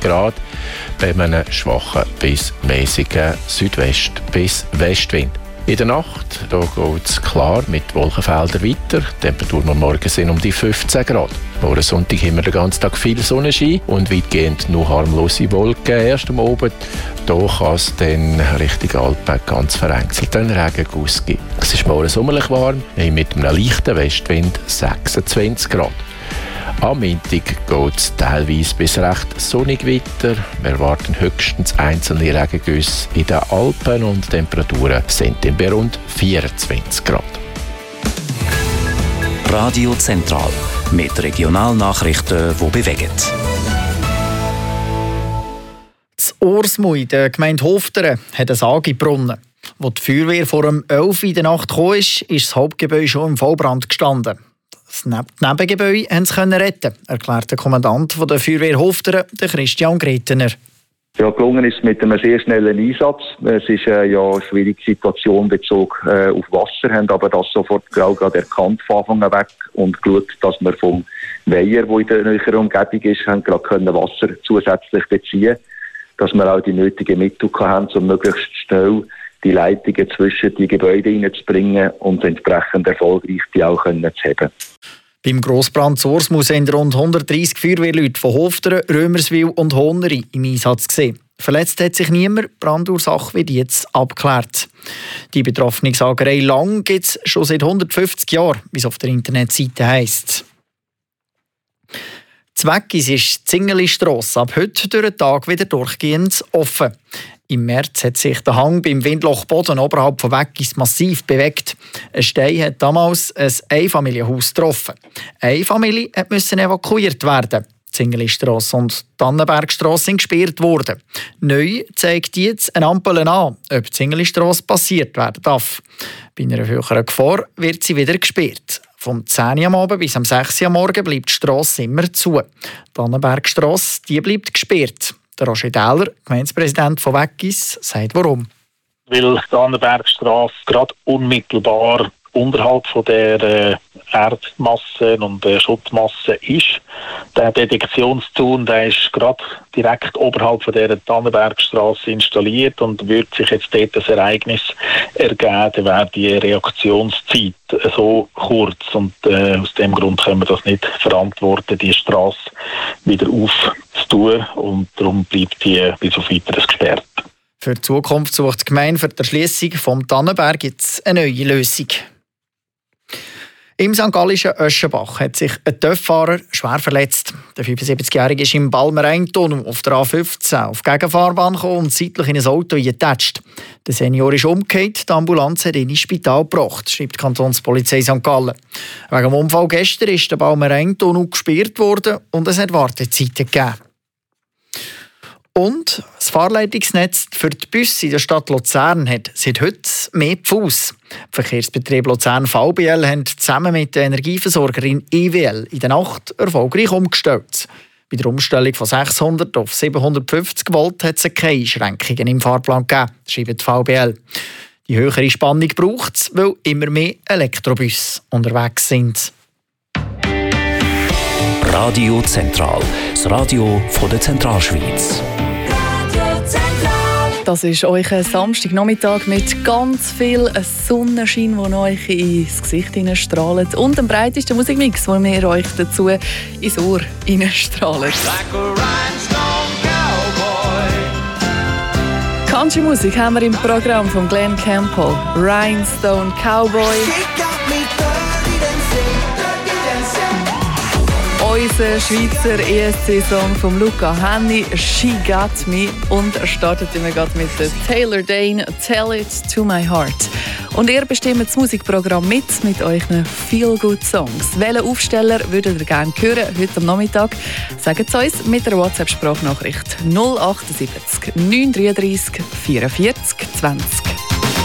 Grad bei einem schwachen bis mäßigen Südwest- bis Westwind. In der Nacht geht es klar mit Wolkenfeldern weiter. Die Temperaturen am Morgen sind um die 15 Grad. Morgen Sonntag haben wir den ganzen Tag viel Sonnenschein und weitgehend nur harmlose Wolken. Erst am Abend hier kann es dann Richtung Alpen ganz vereinzelt einen Regenguss geben. Es ist morgen sommerlich warm, mit einem leichten Westwind 26 Grad. Am Montag geht es teilweise bis recht sonnig weiter. Wir erwarten höchstens einzelne Regengüsse in den Alpen und Temperaturen sind bei rund 24 Grad. Radio Zentral mit Regionalnachrichten, die bewegen. Das Orsmui, der Gemeinde Hofteren, hat eine Sage gebrunnen. Als die Feuerwehr vor 11 Uhr in der Nacht kam, ist das Hauptgebäude schon im Vollbrand gestanden. Das Nebengebäude konnten sie retten, erklärt der Kommandant der Feuerwehr Hofteren, Christian Gretener. Ja, gelungen ist mit einem sehr schnellen Einsatz. Es ist eine schwierige Situation bezogen auf Wasser, haben aber das sofort gerade erkannt von Anfang an weg und geschaut, dass wir vom Weiher, der in der näheren Umgebung ist, haben gerade Wasser zusätzlich beziehen, dass wir auch die nötigen Mittel haben, um möglichst schnell die Leitungen zwischen die Gebäude hineinzubringen und entsprechend erfolgreich die auch zu haben. Beim Grossbrand zu Orsmui sind rund 130 Feuerwehrleute von Hofteren, Römerswil und Honeri im Einsatz gesehen. Verletzt hat sich niemand, die Brandursache wird jetzt abgeklärt. Die betroffene Sagerei Lang gibt es schon seit 150 Jahren, wie es auf der Internetseite heisst. Zweckis ist die Zingeli-Strasse ab heute durch den Tag wieder durchgehend offen. Im März hat sich der Hang beim Windloch Boden oberhalb von Weggis massiv bewegt. Ein Stein hat damals ein Einfamilienhaus getroffen. Eine Familie musste evakuiert werden. Die Zingeli-Strasse und die Tannenbergstrasse sind gesperrt worden. Neu zeigt jetzt eine Ampel an, ob die Zingeli-Strasse passiert werden darf. Bei einer höheren Gefahr wird sie wieder gesperrt. Vom 10 Uhr am Abend bis am 6 Uhr am Morgen bleibt die Strasse immer zu. Die Tannenbergstrasse bleibt gesperrt. Der Roger Dähler, Gemeindepräsident von Weggis, sagt warum. Weil die Tannenbergstrasse gerade unmittelbar unterhalb von der Erdmasse und der Schuttmasse ist. Der Detektionszaun, der ist gerade direkt oberhalb von der Tannenbergstrasse installiert und würde sich jetzt dort ein Ereignis ergeben, dann wäre die Reaktionszeit so kurz und aus dem Grund können wir das nicht verantworten, die Strasse wieder aufzutun und darum bleibt die bis auf Weiteres gesperrt. Für die Zukunft sucht die Gemeinde für die Erschliessung vom Tannenberg jetzt eine neue Lösung. Im St. Gallischen Öschenbach hat sich ein TÜV-Fahrer schwer verletzt. Der 75-Jährige ist im Balmer-Rhein-Tunnel auf der A15 auf die Gegenfahrbahn gekommen und seitlich in ein Auto eingetatscht. Der Senior ist umgekehrt, die Ambulanz hat ihn ins Spital gebracht, schreibt die Kantonspolizei St. Gallen. Wegen dem Unfall gestern ist der Balmer-Rhein-Tunnel gesperrt worden und es hat Wartezeiten gegeben. Und das Fahrleitungsnetz für die Busse in der Stadt Luzern hat seit heute mehr Pfuss. Der Verkehrsbetrieb Luzern VBL haben zusammen mit der Energieversorgerin EWL in der Nacht erfolgreich umgestellt. Bei der Umstellung von 600 auf 750 Volt hat es keine Einschränkungen im Fahrplan gegeben, schreibt die VBL. Die höhere Spannung braucht es, weil immer mehr Elektrobusse unterwegs sind. Radio Zentral, das Radio von der Zentralschweiz. Das ist euch ein Samstagnachmittag mit ganz viel Sonnenschein, der euch ins Gesicht strahlt. Und dem breitesten Musikmix, den wir euch dazu ins Ohr strahlen. Country-Musik haben wir im Programm von Glenn Campbell. Rhinestone Cowboy. Unser Schweizer ESC-Song von Luca Hänni, «She Got Me». Und startet immer mit der Taylor Dayne, «Tell It To My Heart». Und ihr bestimmt das Musikprogramm mit euren Feel-Good-Songs. Welchen Aufsteller würdet ihr gerne hören heute am Nachmittag? Sagt es uns mit der WhatsApp-Sprachnachricht 078 933 44 20.